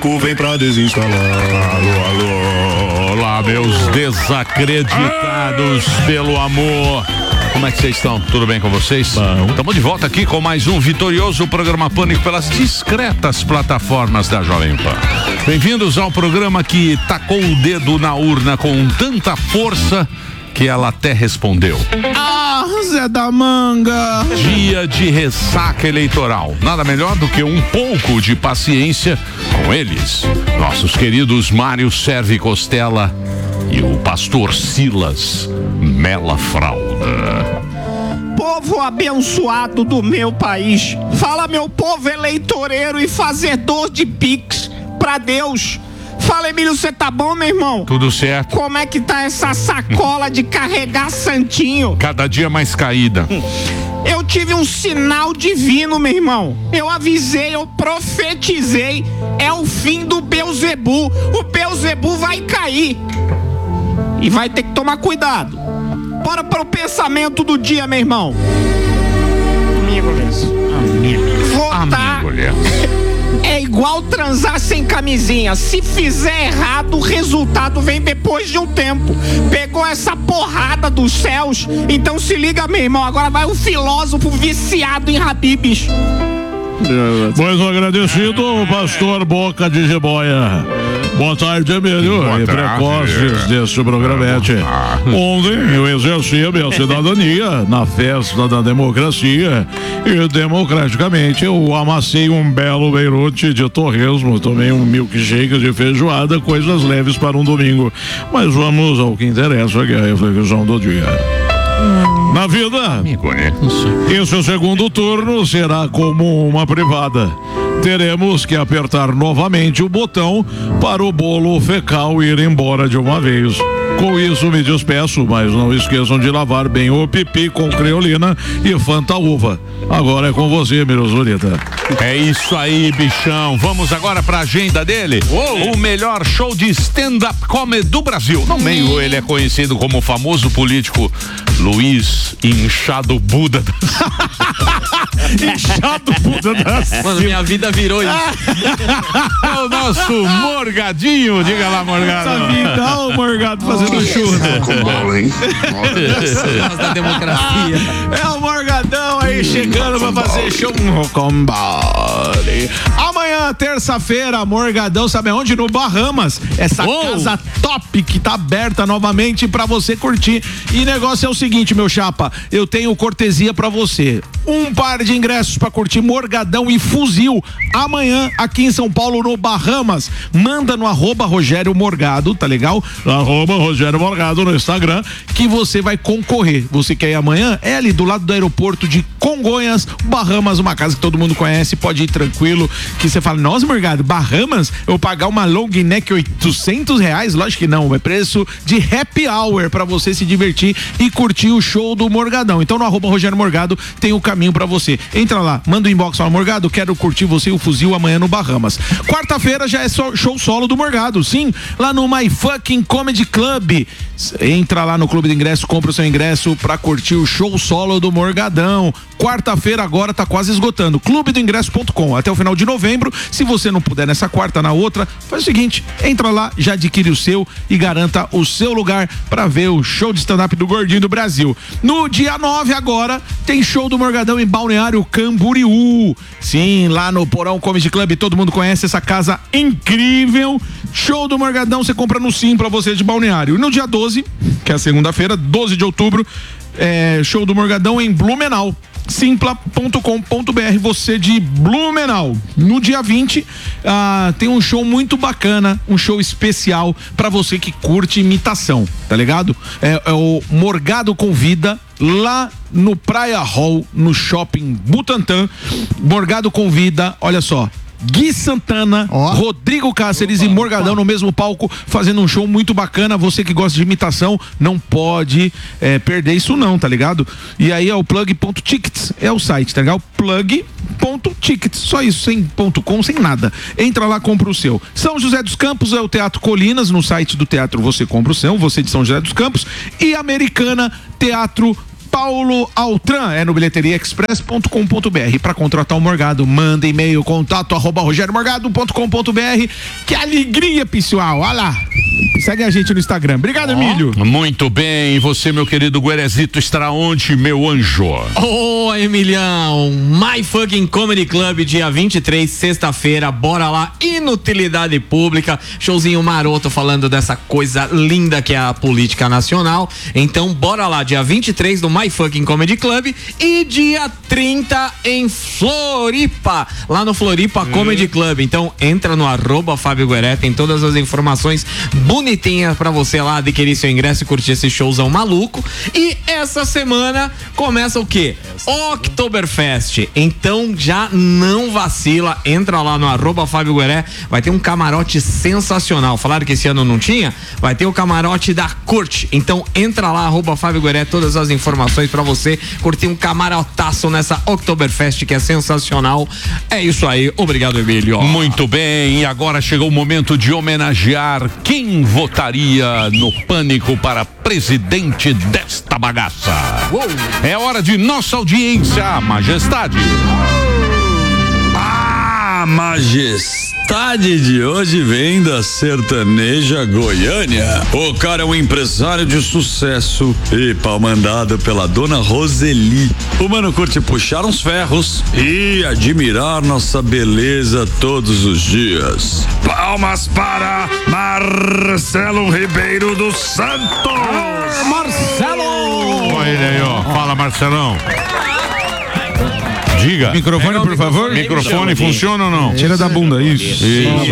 Vem pra desinstalar. Alô, olá, meus desacreditados, pelo amor. Como é que vocês estão? Tudo bem com vocês? Estamos de volta aqui com mais um vitorioso programa Pânico pelas discretas plataformas da Jovem Pan. Bem-vindos ao programa que tacou o dedo na urna com tanta força que ela até respondeu. Ah, Zé da Manga! Dia de ressaca eleitoral. Nada melhor do que um pouco de paciência com eles. Nossos queridos Mário Serve Costela e o pastor Silas Mela Fralda. Povo abençoado do meu país. Fala, meu povo eleitoreiro e fazedor de pix pra Deus. Fala, Emílio, você tá bom, meu irmão? Tudo certo. Como é que tá essa sacola de carregar santinho? Cada dia mais caída. Eu tive um sinal divino, meu irmão. Eu avisei, eu profetizei. É o fim do Beelzebu. O Beelzebu vai cair. E vai ter que tomar cuidado. Bora pro pensamento do dia, meu irmão. Amigo, votar é igual transar sem camisinha. Se fizer errado, o resultado vem depois de um tempo. Pegou essa porrada dos céus. Então se liga, meu irmão. Agora vai o filósofo viciado em Habibs. Pois agradecido, pastor Boca de Jiboia. Boa tarde, Emílio. E precoces deste programete. Ontem eu exerci a minha cidadania na festa da democracia e democraticamente eu amassei um belo beirute de torresmo, tomei um milkshake de feijoada, coisas leves para um domingo. Mas vamos ao que interessa, que é a reflexão do dia. Na vida, esse segundo turno será como uma privada. Teremos que apertar novamente o botão para o bolo fecal ir embora de uma vez. Com isso me despeço, mas não esqueçam de lavar bem o pipi com creolina e Fanta Uva. Agora é com você, Mirozulita. É isso aí, bichão. Vamos agora pra agenda dele. O melhor show de stand-up comedy do Brasil. No meio ele é conhecido como o famoso político Luiz Inchado Buda da Inchado Buda da Silva. Mano, minha vida virou isso. É o nosso Morgadinho. Diga lá, Morgado. Essa vida, ó, o Morgado fazendo churro. Da democracia. É o Morgadão aí chegando pra fazer show. Combate. Amanhã, terça-feira, Morgadão, sabe aonde? No Bahamas. Essa casa top que tá aberta novamente pra você curtir. E negócio é o seguinte, meu chapa, eu tenho cortesia pra você. Um par de ingressos pra curtir Morgadão e Fuzil amanhã aqui em São Paulo, no Bahamas. Manda no @Rogério Morgado, tá legal? @Rogério Morgado no Instagram, que você vai concorrer. Você quer ir amanhã? É ali do lado do aeroporto de Congonhas, Bahamas, uma casa que todo mundo conhece, pode ir tranquilo, que você fala, nossa, Morgado, Bahamas, eu vou pagar uma long neck R$800? Lógico que não, é preço de happy hour pra você se divertir e curtir o show do Morgadão. Então no @Rogério Morgado tem o caminho pra você. Entra lá, manda o inbox, fala, Morgado, quero curtir você e o Fuzil amanhã no Bahamas. Quarta-feira já é show solo do Morgado, sim, lá no My Fucking Comedy Club. Entra lá no Clube de Ingresso, compra o seu ingresso pra curtir o show solo do Morgadão. Quarta-feira agora tá quase esgotando. clubedoingresso.com até o final de novembro. Se você não puder nessa quarta, na outra, faz o seguinte, entra lá, já adquire o seu e garanta o seu lugar pra ver o show de stand-up do Gordinho do Brasil. No dia 9 agora, tem show do Morgadão em Balneário Camboriú. Sim, lá no Porão Comedy Club, todo mundo conhece essa casa incrível. Show do Morgadão, você compra no Sim pra você de Balneário. E no dia 12, que é a segunda-feira, 12 de outubro, show do Morgadão em Blumenau. Simpla.com.br, você de Blumenau. No dia 20, tem um show muito bacana, um show especial pra você que curte imitação, tá ligado? É o Morgado Convida, lá no Praia Hall, no Shopping Butantã. Morgado convida, olha só, Gui Santana, Rodrigo Cáceres e Morgadão no mesmo palco, fazendo um show muito bacana. Você que gosta de imitação não pode perder isso não, tá ligado? E aí é o plug.tickets, é o site, tá legal? Plug.tickets, só isso, sem .com, sem nada. Entra lá, compra o seu. São José dos Campos é o Teatro Colinas, no site do teatro você compra o seu, você de São José dos Campos. E Americana, Teatro Paulo Altran, é no bilheteriaexpress.com.br. Para contratar o Morgado, manda e-mail, contato@rogeriomorgado.com.br. Que alegria, pessoal. Olha lá. Segue a gente no Instagram. Obrigado, Emílio. Muito bem. E você, meu querido Guerezito, estará onde, meu anjo? Ô, Emilião, My Fucking Comedy Club, dia 23, sexta-feira, bora lá, inutilidade pública, showzinho maroto falando dessa coisa linda que é a política nacional. Então, bora lá, dia 23 no My Fucking Comedy Club e dia 30 em Floripa, lá no Floripa Comedy Club. Então, entra no @Fábio Gueré, tem todas as informações bonitinhas pra você lá adquirir seu ingresso e curtir esse showzão maluco. E essa semana começa o quê? Oktoberfest. Então já não vacila, entra lá no @Fábio Gueré, vai ter um camarote sensacional. Falaram que esse ano não tinha? Vai ter o camarote da Curte. Então entra lá, @Fábio Gueré, todas as informações pra você curtir um camarotaço nessa Oktoberfest que é sensacional. É isso aí, obrigado, Emílio. Muito bem, e agora chegou o momento de homenagear quem votaria no Pânico para presidente desta bagaça. É hora de nossa audiência, majestade. A majestade de hoje vem da sertaneja Goiânia. O cara é um empresário de sucesso e pau mandado pela dona Roseli. O mano curte puxar uns ferros e admirar nossa beleza todos os dias. Palmas para Marcelo Ribeiro dos Santos. Marcelo! Olha ele aí, ó. Fala, Marcelão. Diga. Microfone, por favor. Microfone funciona ou não? Tira da bunda, isso.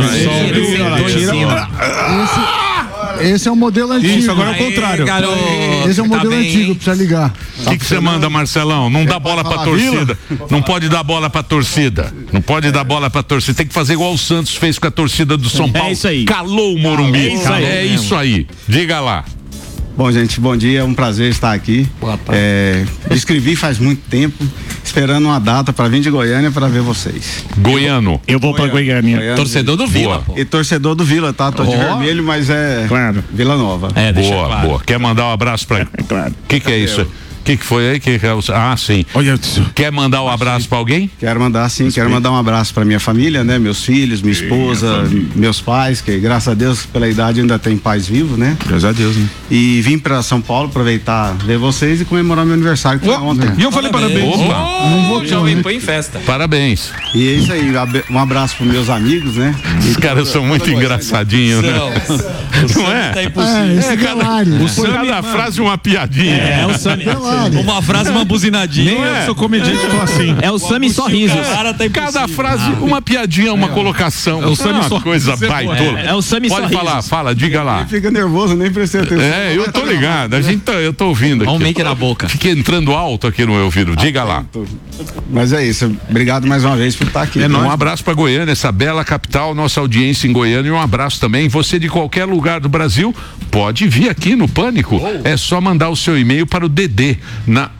Esse é o modelo antigo. Isso, agora é o contrário. Esse é o modelo antigo, precisa ligar. O que você manda, Marcelão? Não dá bola pra torcida. Não pode dar bola pra torcida. Não pode dar bola pra torcida. Tem que fazer igual o Santos fez com a torcida do São Paulo. É isso aí. Calou o Morumbi. É isso aí. Diga lá. Bom, gente, bom dia, é um prazer estar aqui. Escrevi faz muito tempo, esperando uma data para vir de Goiânia para ver vocês. Goiano. Eu vou pra Goiânia. Torcedor do Vila, pô. E torcedor do Vila, tá? Tô de vermelho, mas é Claro. Vila Nova. É, deixa Boa, claro. boa. Quer mandar um abraço pra ele? Claro. O que é isso? O que foi aí? Ah, sim. Olha, Quer mandar um abraço pra alguém? Quero mandar um abraço para minha família, né? Meus filhos, minha esposa, meus pais, que graças a Deus pela idade ainda tem pais vivos, né? graças a Deus, né? E vim para São Paulo aproveitar, ver vocês e comemorar meu aniversário que foi ontem. E eu falei parabéns. Opa! Jovem Pan em festa. Parabéns. E é isso aí, um abraço para meus amigos, né? Os caras são muito engraçadinhos, né? Não é? Tá impossível. Esse Delari. Cada frase uma piadinha. É o Sami. Delari. Uma frase, uma buzinadinha. Nem eu sou comediante, tô assim. É o Sami Sorrisos. Cada frase, uma piadinha, uma colocação. É uma coisa baitola. É o Sami Pode Sorrisos. falar, fala, diga lá. Fica nervoso, nem prestei atenção. É, eu tô ligado, eu tô ouvindo Olha o aqui. make na boca. Fiquei entrando alto aqui no meu ouvido, diga lá. Mas é isso, obrigado mais uma vez por estar aqui. Um abraço pra Goiânia, essa bela capital, nossa audiência em Goiânia, e um abraço também. Você de qualquer lugar do Brasil pode vir aqui no Pânico. É só mandar o seu e-mail para o DD na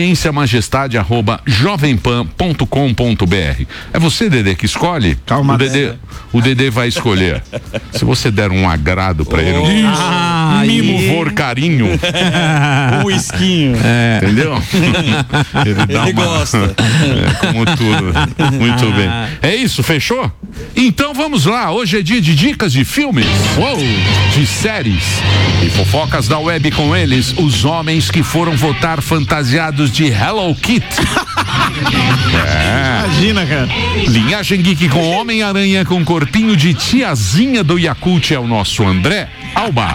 audienciamajestade@jovempan.com.br. É você, Dedê, que escolhe? Calma, o Dedê vai escolher. Se você der um agrado pra ele, mimo for carinho, O esquinho. entendeu? Ele gosta. Como tudo. Muito bem. É isso, fechou? Então vamos lá. Hoje é dia de dicas de filmes, de séries e fofocas da web com eles, os homens que foram votar fantasiados de Hello Kitty. Imagina, cara. Linhagem Geek com Homem-Aranha com corpinho de tiazinha do Yakult é o nosso André Alba.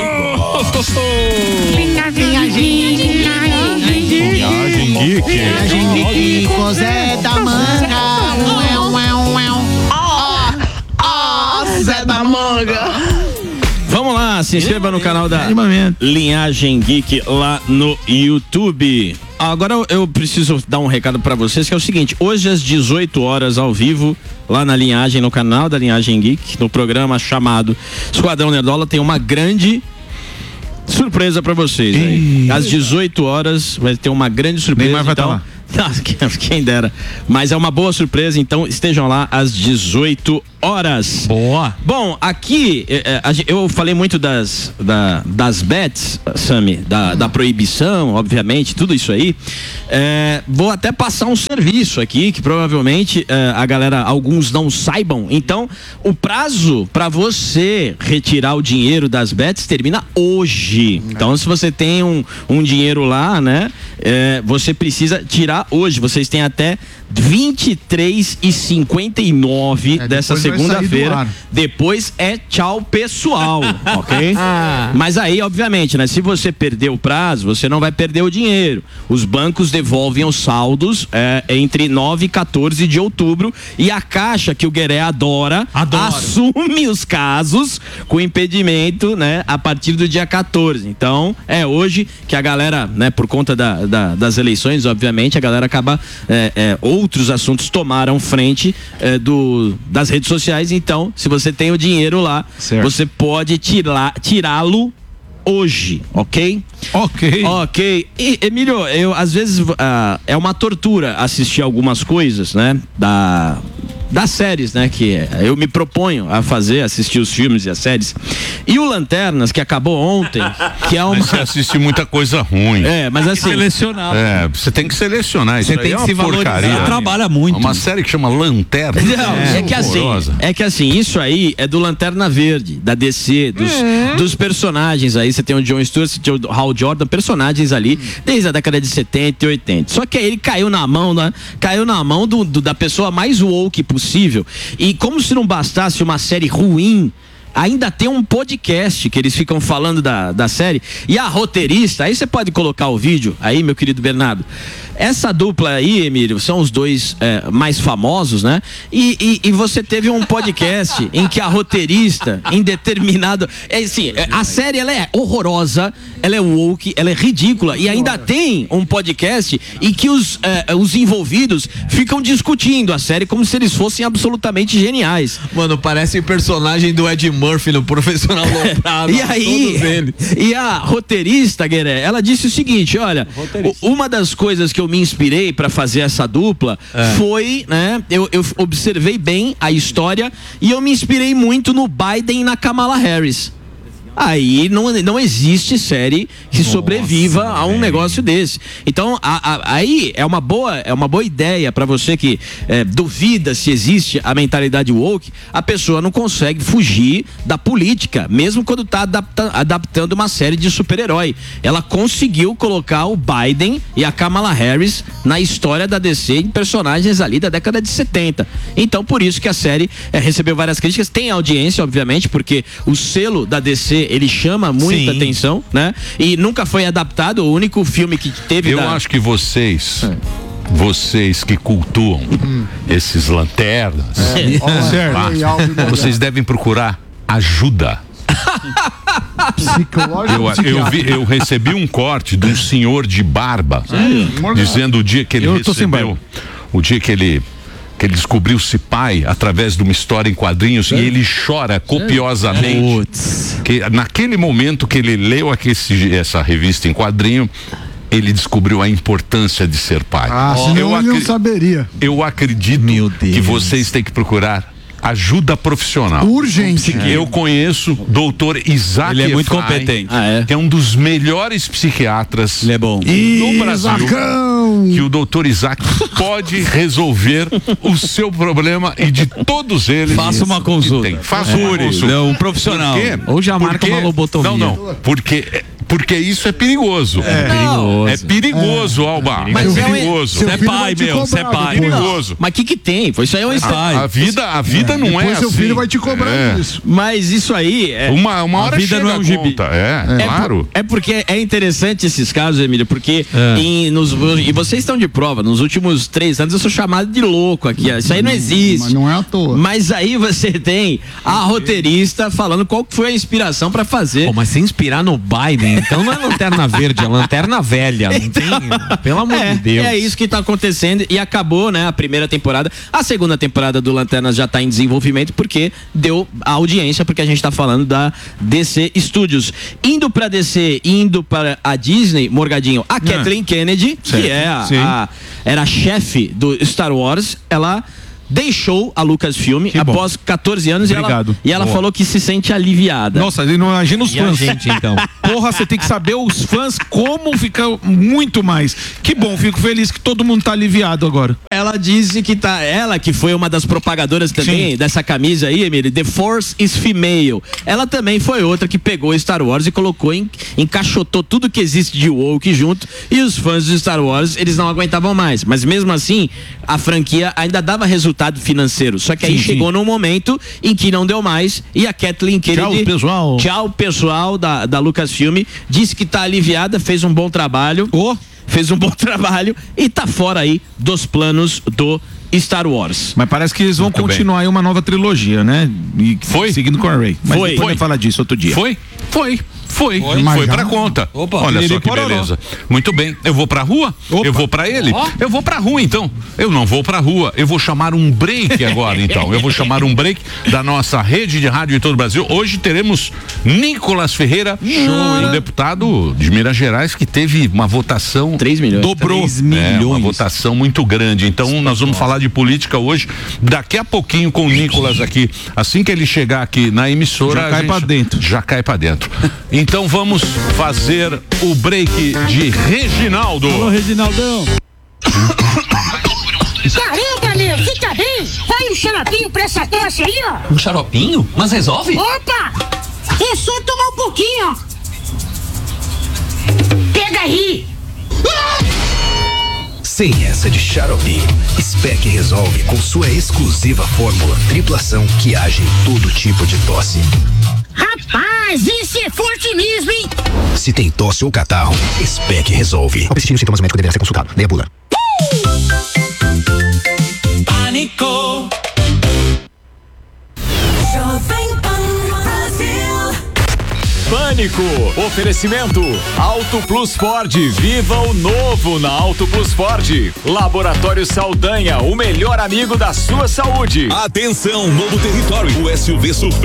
Linhagem Geek. Zé da Manga. Zé da Manga. Vamos lá, se inscreva no canal da Linhagem Geek lá no YouTube. Agora eu preciso dar um recado pra vocês, que é o seguinte: hoje às 18 horas ao vivo, lá na Linhagem, no canal da Linhagem Geek, no programa chamado Esquadrão Nerdola, tem uma grande surpresa pra vocês. Aí. Às 18 horas vai ter uma grande surpresa. Neymar vai então, tá lá. quem dera. Mas é uma boa surpresa, então estejam lá às 18 horas. Boa. Bom, aqui eu falei muito das bets, Sami, da proibição, obviamente, tudo isso aí. Vou até passar um serviço aqui que provavelmente alguns não saibam. Então, o prazo para você retirar o dinheiro das bets termina hoje. Então, se você tem um dinheiro lá, né, você precisa tirar hoje. Vocês têm até 23h59 dessa segunda-feira. Depois tchau, pessoal, ok? Mas aí, obviamente, né? Se você perder o prazo, você não vai perder o dinheiro. Os bancos devolvem os saldos entre 9 e 14 de outubro e a Caixa, que o Gueré adora, assume os casos com impedimento, né? A partir do dia 14. Então, é hoje que a galera, né? Por conta das eleições, obviamente, a galera acaba outros assuntos tomaram frente das redes sociais. Então, se você tem o dinheiro lá, certo, você pode tirá-lo hoje, ok? Ok. E, Emílio, às vezes é uma tortura assistir algumas coisas, né? Das séries, né? Que eu me proponho a assistir os filmes e as séries. E o Lanternas, que acabou ontem, que é uma... Mas você assiste muita coisa ruim. Mas assim... Selecionar. Você tem que selecionar. Você tem que se valorizar. Você trabalha muito. Uma série que chama Lanternas. É que assim, isso aí é do Lanterna Verde, da DC, dos personagens aí. Você tem o Jon Stewart, você tem o Hal Jordan, personagens ali, desde a década de 70 e 80. Só que aí ele caiu na mão da pessoa mais woke possível. E como se não bastasse uma série ruim, ainda tem um podcast que eles ficam falando da série. E a roteirista, aí você pode colocar o vídeo aí, meu querido Bernardo. Essa dupla aí, Emílio, são os dois mais famosos, né? E você teve um podcast em que a roteirista, em determinado... a série, ela é horrorosa, ela é woke, ela é ridícula. E ainda tem um podcast em que os envolvidos ficam discutindo a série como se eles fossem absolutamente geniais. Mano, parece o personagem do Ed Murphy no Profissional Loprado. E aí, e a roteirista, Gueré, ela disse o seguinte, olha, uma das coisas que eu me inspirei para fazer essa dupla foi, né, eu observei bem a história e eu me inspirei muito no Biden e na Kamala Harris. Aí não existe série que sobreviva a um negócio desse. Então, aí é uma boa ideia para você que duvida se existe a mentalidade woke. A pessoa não consegue fugir da política, mesmo quando está adaptando uma série de super-herói. Ela conseguiu colocar o Biden e a Kamala Harris na história da DC em personagens ali da década de 70. Então, por isso que a série recebeu várias críticas. Tem audiência, obviamente, porque o selo da DC ele chama muita atenção, né? E nunca foi adaptado. O único filme que teve... Eu acho que vocês que cultuam esses lanternas, vocês devem procurar ajuda. Eu recebi um corte de um senhor de barba dizendo o dia que ele recebeu, o dia que ele descobriu-se pai através de uma história em quadrinhos e ele chora copiosamente. Que naquele momento que ele leu essa revista em quadrinho, ele descobriu a importância de ser pai. Senão ele não saberia. Eu acredito que vocês têm que procurar ajuda profissional. Urgente. Eu conheço o doutor Isaac Ele é muito competente. Que é um dos melhores psiquiatras Ele é bom. no Brasil. Que o doutor Isaac pode resolver o seu problema e de todos eles. Faça uma consulta. Faça uma consulta. Um profissional. Ou já marca uma lobotomia. Não. Porque isso é perigoso. É perigoso, Alba. Mas é perigoso. Você é pai, Você é pai. É perigoso. Mas o que tem? Isso aí é um A vida não é assim. Seu filho vai te cobrar isso. Mas isso aí... Uma hora vida chega não é um gibi. Claro. É porque é interessante esses casos, Emílio, porque e vocês estão de prova, nos últimos 3 anos eu sou chamado de louco aqui. Isso aí não existe. Mas não é à toa. Mas aí você tem a roteirista falando qual foi a inspiração pra fazer. Mas se inspirar no Biden, então não é Lanterna Verde, é Lanterna Velha. Não tem, pelo amor de Deus. É isso que tá acontecendo e acabou, né, a primeira temporada. A segunda temporada do Lanternas já tá em desenvolvimento porque deu a audiência, porque a gente tá falando da DC Studios. Indo pra DC, indo para a Disney, Morgadinho, a Kathleen Kennedy, que era a chefe do Star Wars, ela deixou a Lucasfilm após 14 anos. Obrigado. E ela falou que se sente aliviada. Nossa, não imagina os fãs. então. Porra, você tem que saber os fãs como fica muito mais. Que bom, fico feliz que todo mundo tá aliviado agora. Ela disse que ela que foi uma das propagadoras também dessa camisa aí, Emílio, The Force is Female. Ela também foi outra que pegou Star Wars e colocou, encaixotou tudo que existe de woke junto, e os fãs de Star Wars, eles não aguentavam mais. Mas mesmo assim, a franquia ainda dava resultado financeiro. Só que aí chegou num momento em que não deu mais, e a Kathleen Kennedy, tchau pessoal da Lucasfilm, disse que tá aliviada, fez um bom trabalho. Fez um bom trabalho e tá fora aí dos planos do Star Wars. Mas parece que eles vão continuar aí uma nova trilogia, né? E seguindo com a Rey. Mas depois vai falar disso outro dia. Foi pra conta. Opa, olha só que beleza. Muito bem. Eu vou pra rua? Eu vou pra ele? Eu vou pra rua então. Eu não vou pra rua. Eu vou chamar um break agora então. Eu vou chamar um break da nossa rede de rádio em todo o Brasil. Hoje teremos Nicolas Ferreira, um deputado de Minas Gerais que teve uma votação 3 milhões. Dobrou. 3 milhões. Uma votação muito grande. Então nós vamos falar de política hoje, daqui a pouquinho com o Nicolas aqui. Assim que ele chegar aqui na emissora, já cai pra dentro. Então vamos fazer o break de Reginaldo. Alô, Reginaldão. Caramba, meu, você tá bem? Vai um xaropinho pra essa tosse aí, ó. Um xaropinho? Mas resolve? Opa! É só tomar um pouquinho, ó. Pega aí. Sem essa de xarope, Spec resolve com sua exclusiva fórmula triplação que age em todo tipo de tosse. Rapaz, esse é forte mesmo, hein? Se tem tosse ou catarro, Spec resolve. Ao persistir os sintomas, o médico deverá ser consultado. Leia a bula. Pânico. Pânico, oferecimento Auto Plus Ford, viva o novo na Auto Plus Ford. Laboratório Saldanha, o melhor amigo da sua saúde. Atenção, novo território, o SUV